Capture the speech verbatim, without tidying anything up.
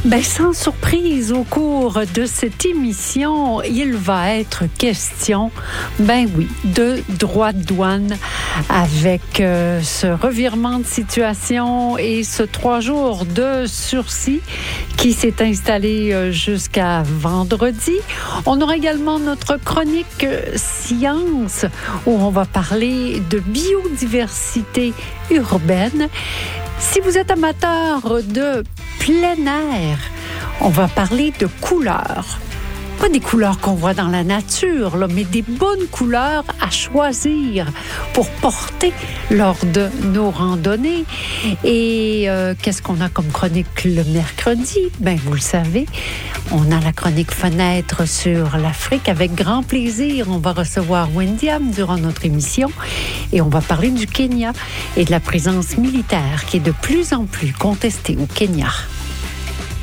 Ben, sans surprise, au cours de cette émission, il va être question, ben oui, de droits de douane avec euh, ce revirement de situation et ce trois jours de sursis qui s'est installé euh, jusqu'à vendredi. On aura également notre chronique euh, science où on va parler de biodiversité urbaine. Si vous êtes amateur de plein air, on va parler de couleurs. Pas des couleurs qu'on voit dans la nature, là, mais des bonnes couleurs à choisir pour porter lors de nos randonnées. Et euh, qu'est-ce qu'on a comme chronique le mercredi? Ben, vous le savez, on a la chronique Fenêtre sur l'Afrique. Avec grand plaisir, on va recevoir Wendiam durant notre émission et on va parler du Kenya et de la présence militaire qui est de plus en plus contestée au Kenya.